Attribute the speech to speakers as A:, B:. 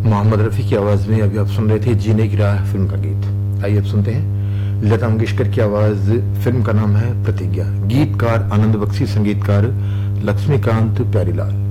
A: मोहम्मद रफी की आवाज में अभी आप सुन रहे थे जीने की राह फिल्म का गीत। आइए अब सुनते हैं लता मंगेशकर की आवाज। फिल्म का नाम है प्रतिज्ञा। गीतकार आनंद बख्शी, संगीतकार लक्ष्मीकांत प्यारीलाल।